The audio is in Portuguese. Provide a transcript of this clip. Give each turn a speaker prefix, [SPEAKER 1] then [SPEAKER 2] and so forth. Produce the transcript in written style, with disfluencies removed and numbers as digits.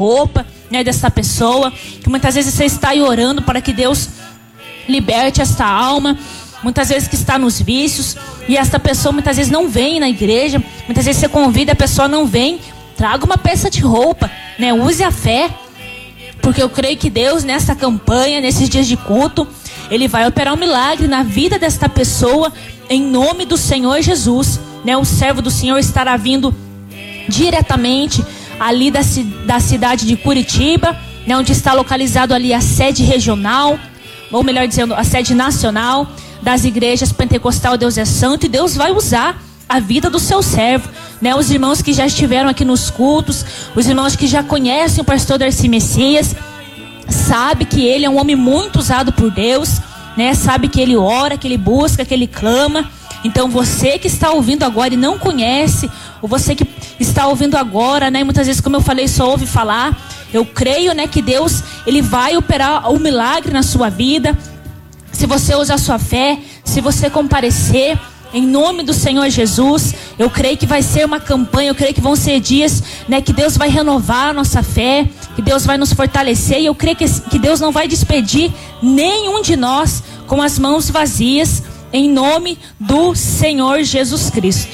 [SPEAKER 1] roupa, né, dessa pessoa, que muitas vezes você está aí orando para que Deus liberte esta alma, muitas vezes que está nos vícios, e esta pessoa muitas vezes não vem na igreja, muitas vezes você convida, a pessoa não vem. Traga uma peça de roupa, né? Use a fé, porque eu creio que Deus, nessa campanha, nesses dias de culto, Ele vai operar um milagre na vida desta pessoa, em nome do Senhor Jesus, né? O servo do Senhor estará vindo diretamente ali da cidade de Curitiba, né? Onde está localizado ali a sede regional, ou melhor dizendo, a sede nacional das igrejas Pentecostal Deus é Santo, e Deus vai usar a vida do seu servo, né? Os irmãos que já estiveram aqui nos cultos, os irmãos que já conhecem o pastor Darcy Messias, sabe que ele é um homem muito usado por Deus, né? Sabe que ele ora, que ele busca, que ele clama. Então você que está ouvindo agora e não conhece, ou você que está ouvindo agora, né? Muitas vezes, como eu falei, só ouve falar. Eu creio, né, que Deus, Ele vai operar um milagre na sua vida. Se você usar a sua fé, se você comparecer, em nome do Senhor Jesus, eu creio que vai ser uma campanha, eu creio que vão ser dias, né, que Deus vai renovar a nossa fé, que Deus vai nos fortalecer, e eu creio que Deus não vai despedir nenhum de nós com as mãos vazias, em nome do Senhor Jesus Cristo.